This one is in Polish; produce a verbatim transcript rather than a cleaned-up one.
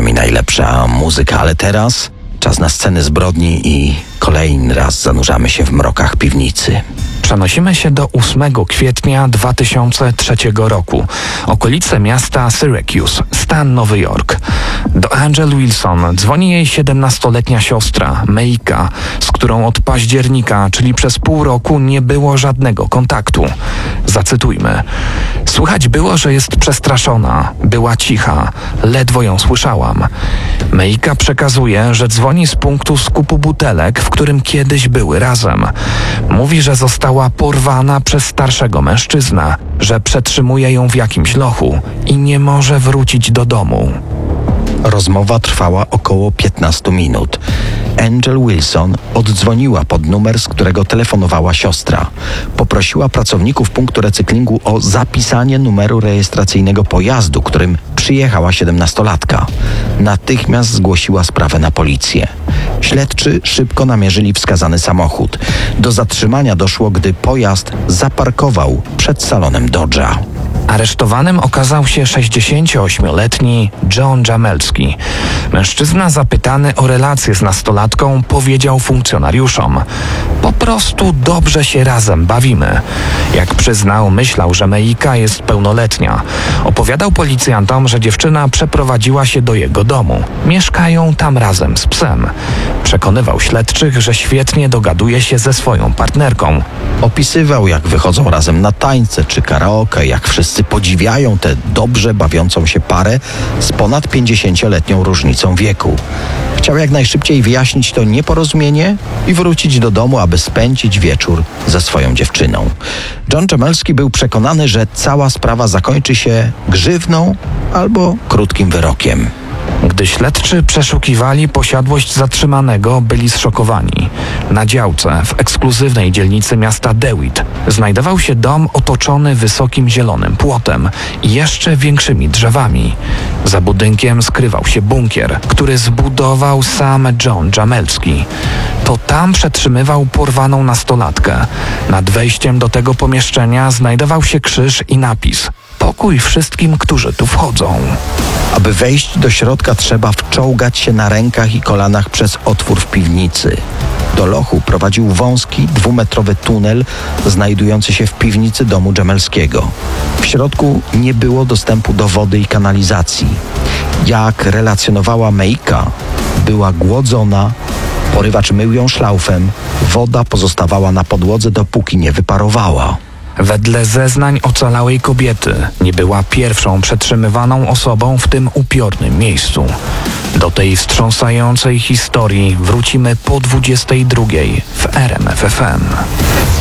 nami najlepsza muzyka, ale teraz czas na sceny zbrodni i kolejny raz zanurzamy się w mrokach piwnicy. Przenosimy się do ósmego kwietnia dwa tysiące trzeciego roku. Okolice miasta Syracuse, stan Nowy Jork. Do Angel Wilson dzwoni jej siedemnastoletnia siostra, Meika, z którą od października, czyli przez pół roku, nie było żadnego kontaktu. Zacytujmy. Słychać było, że jest przestraszona. Była cicha. Ledwo ją słyszałam. Meika przekazuje, że dzwoni z punktu skupu butelek, w którym kiedyś były razem. Mówi, że została porwana przez starszego mężczyznę, że przetrzymuje ją w jakimś lochu i nie może wrócić do domu. Rozmowa trwała około piętnaście minut. Angel Wilson oddzwoniła pod numer, z którego telefonowała siostra. Poprosiła pracowników punktu recyklingu o zapisanie numeru rejestracyjnego pojazdu, którym przyjechała siedemnastolatka. Natychmiast zgłosiła sprawę na policję. Śledczy szybko namierzyli wskazany samochód. Do zatrzymania doszło, gdy pojazd zaparkował przed salonem Dodge'a. Aresztowanym okazał się sześćdziesięcioośmioletni John Jamelski. Mężczyzna zapytany o relację z nastolatką powiedział funkcjonariuszom: po prostu dobrze się razem bawimy. Jak przyznał, myślał, że Meika jest pełnoletnia. Opowiadał policjantom, że dziewczyna przeprowadziła się do jego domu. Mieszkają tam razem z psem. Przekonywał śledczych, że świetnie dogaduje się ze swoją partnerką. Opisywał, jak wychodzą razem na tańce czy karaoke, jak wszyscy podziwiają tę dobrze bawiącą się parę z ponad pięćdziesięcioletnią różnicą wieku. Chciał jak najszybciej wyjaśnić to nieporozumienie i wrócić do domu, aby spędzić wieczór ze swoją dziewczyną. John Jamelski był przekonany, że cała sprawa zakończy się grzywną albo krótkim wyrokiem. Gdy śledczy przeszukiwali posiadłość zatrzymanego, byli zszokowani. Na działce w ekskluzywnej dzielnicy miasta DeWitt znajdował się dom otoczony wysokim zielonym płotem i jeszcze większymi drzewami. Za budynkiem skrywał się bunkier, który zbudował sam John Jamelski. To tam przetrzymywał porwaną nastolatkę. Nad wejściem do tego pomieszczenia znajdował się krzyż i napis: pokój wszystkim, którzy tu wchodzą. Aby wejść do środka, trzeba wczołgać się na rękach i kolanach przez otwór w piwnicy. Do lochu prowadził wąski, dwumetrowy tunel znajdujący się w piwnicy domu Jamelskiego. W środku nie było dostępu do wody i kanalizacji. Jak relacjonowała Meika, była głodzona, porywacz mył ją szlaufem, woda pozostawała na podłodze, dopóki nie wyparowała. Wedle zeznań ocalałej kobiety nie była pierwszą przetrzymywaną osobą w tym upiornym miejscu. Do tej wstrząsającej historii wrócimy po dwudziestej drugiej w R M F F M.